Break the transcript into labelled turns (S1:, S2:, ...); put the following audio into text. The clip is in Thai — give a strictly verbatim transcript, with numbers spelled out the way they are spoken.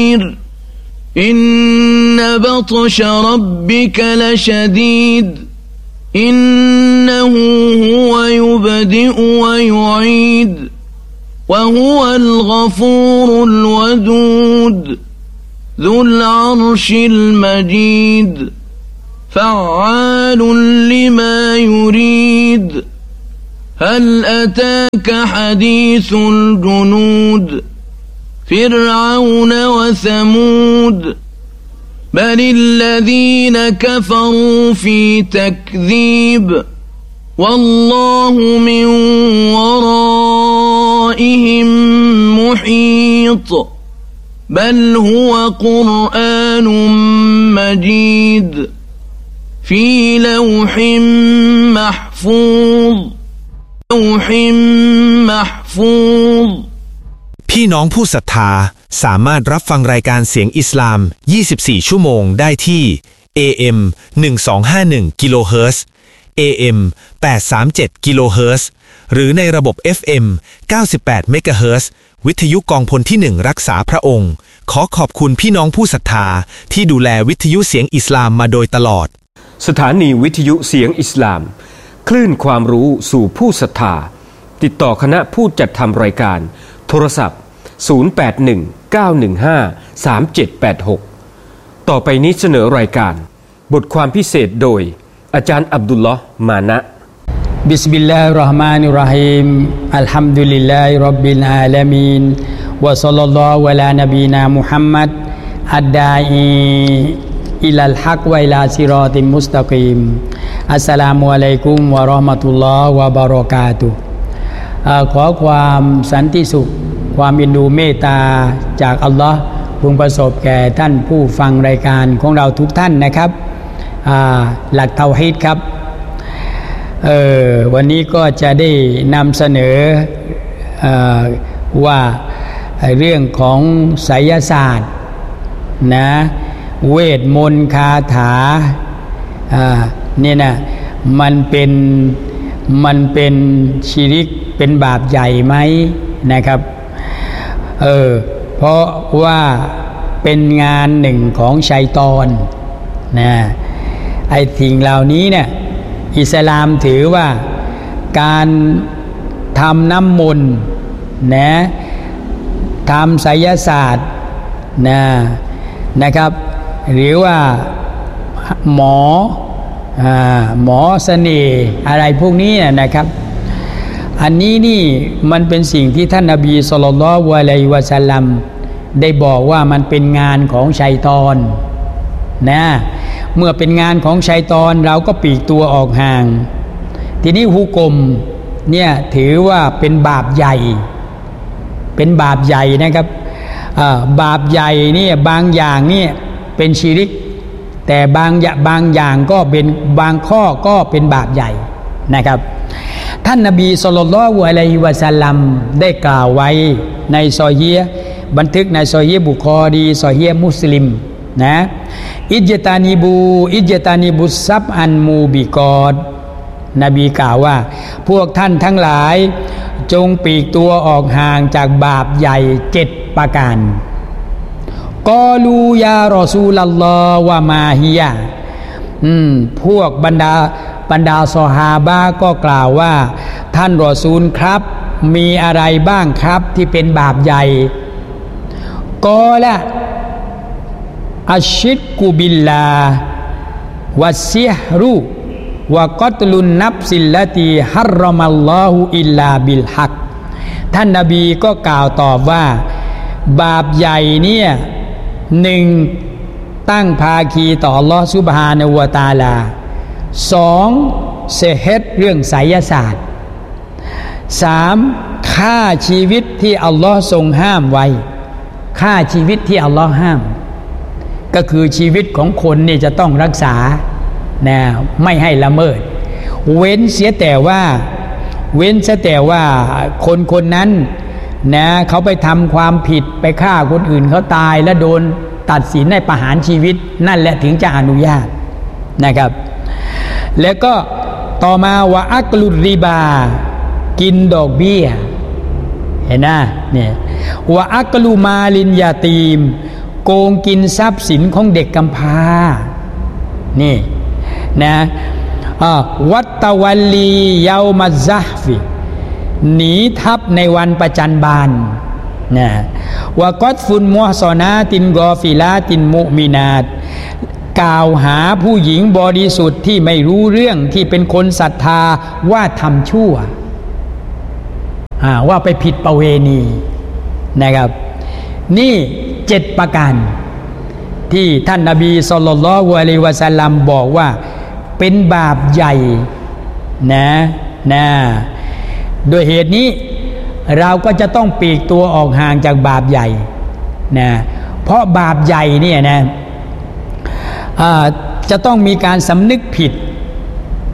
S1: อินนบัตชะร็อบบิกะลชะดีดอินนะฮูฮุวะยุบดิอุวะยุอีดวะฮุวัลฆอฟูรุลวะดูดซุลอัรชิลมะญีดفعال لما يريد هل أتاك حديث الجنود فرعون وثمود بل الذين كفروا في تكذيب والله من ورائهم محيط بل هو قرآن مجيد في لوح محفوظ لوح محفوظ
S2: พี่น้องผู้ศรัทธาสามารถรับฟังรายการเสียงอิสลามยี่สิบสี่ชั่วโมงได้ที่ เอ เอ็ม หนึ่งสองห้าหนึ่ง กิโลเฮิรตซ์ เอ เอ็ม แปดสามเจ็ด กิโลเฮิรตซ์หรือในระบบ เอฟ เอ็ม เก้าสิบแปด เมกะเฮิรตซ์วิทยุกองพลที่หนึ่งรักษาพระองค์ขอขอบคุณพี่น้องผู้ศรัทธาที่ดูแลวิทยุเสียงอิสลามมาโดยตลอด
S3: สถานีวิทยุเสียงอิสลามคลื่นความรู้สู่ผู้ศรัทธาติดต่อคณะผู้จัดทำรายการโทรศัพท์ศูนย์ แปด หนึ่ง เก้า หนึ่ง ห้า สาม เจ็ด แปด หกต่อไปนี้เสนอรายการบทความพิเศษโดยอาจารย์อับดุลลอฮ์มานะ
S4: บิสมิลลาฮิรเราะห์มานิรเราะฮีมอัลฮัมดุลิลลาฮิร็อบบิลอาลามีนวะศ็อลลัลลอฮุอะลานบีนามุฮัมมัดอัดดาอีอิลัลฮักวะอิลาซิรอติมุสตะกีมอัสสลามุอะลัยกุมวะเราะห์มะตุลลอฮ์วะบะเราะกาตุฮ์ขอความสันติสุขความอินดูเมตตาจากอัลลอฮ์พึงประสบแก่ท่านผู้ฟังรายการของเราทุกท่านนะครับหลักเตาฮีดครับเออวันนี้ก็จะได้นำเสนอเอ่อว่าเรื่องของไสยศาสตร์นะเวทมนต์คาถาอ่านี่นะมันเป็นมันเป็นชิริกเป็นบาปใหญ่ไหมนะครับเออเพราะว่าเป็นงานหนึ่งของชัยฏอนนะไอ้สิ่งเหล่านี้เนี่ยอิสลามถือว่าการทำน้ำมนต์นะทำไสยศาสตร์นะนะครับหรือว่าหมออ่าหมอเสน่ห์อะไรพวกนี้นะครับอันนี้นี่มันเป็นสิ่งที่ท่านนบีศ็อลลัลลอฮุอะลัยฮิวะซัลลัมได้บอกว่ามันเป็นงานของชัยฏอนนะเมื่อเป็นงานของชัยฏอนเราก็ปลีกตัวออกห่างทีนี้ฮุกมเนี่ยถือว่าเป็นบาปใหญ่เป็นบาปใหญ่นะครับบาปใหญ่นี่บางอย่างนี่เป็นชิริกแต่บางบางอย่างก็เป็นบางข้อก็เป็นบาปใหญ่นะครับท่านนบีศ็อลลัลลอฮุอะลัยฮิวะซัลลัมได้กล่าวไว้ในซอฮีฮ์บันทึกในซอฮีฮ์บุคอรีซอฮีฮ์มุสลิมนะอิจตานิบูอิจตานิบุซับอันมูบิกอดนบีกล่าวว่าพวกท่านทั้งหลายจงปลีกตัวออกห่างจากบาปใหญ่เจ็ดประการกอลูยารอซูลัลลอฮ์วะมาฮิยะอืมพวกบรรดาบรรดาซอฮาบะห์ก็กล่าวว่าท่านรอซูลครับมีอะไรบ้างครับที่เป็นบาปใหญ่กอละอัชชิรกุบิลลาวัสซิฮรุวะกัตลุนนัฟซิลลตีฮัรรอมัลลอฮุอิลลาบิลฮักท่านนบีก็กล่าวตอบว่าบาปใหญ่เนี่ยหนึ่งตั้งภาคีต่ออัลลอฮฺซุบฮานะฮูวะตะอาลาสองเซเฮดเรื่องไสยศาสตร์สามฆ่าชีวิตที่อัลลอฮ์ทรงห้ามไว้ฆ่าชีวิตที่อัลลอฮ์ห้ามก็คือชีวิตของคนนี่จะต้องรักษานะไม่ให้ละเมิดเว้นเสียแต่ว่าเว้นเสียแต่ว่าคนคนนั้นนะเขาไปทำความผิดไปฆ่าคนอื่นเขาตายแล้วโดนตัดสินให้ประหารชีวิตนั่นแหละถึงจะอนุญาตนะครับแล้วก็ต่อมาว่าอักลุริบากินดอกเบี้ยเห็นนะเนี่ยว่าอักลุมาลินยาตีมโกงกินทรัพย์สินของเด็กกำพร้านี่นะวัตตะวัลลีเยามัซซะฮฟิหนีทัพในวันประจันบานนะวะกอดฟุนมุฮซอนาตินกอฟิลาตินมุมินาตกล่าวหาผู้หญิงบริสุทธิ์ที่ไม่รู้เรื่องที่เป็นคนศรัทธาว่าทำชั่วว่าไปผิดประเวณีนะครับนี่เจ็ดประการที่ท่านนบีศ็อลลัลลอฮุอะลัยฮิวะซัลลัมบอกว่าเป็นบาปใหญ่นะนะโดยเหตุนี้เราก็จะต้องปลีกตัวออกห่างจากบาปใหญ่นะเพราะบาปใหญ่เนี่ยนะจะต้องมีการสำนึกผิด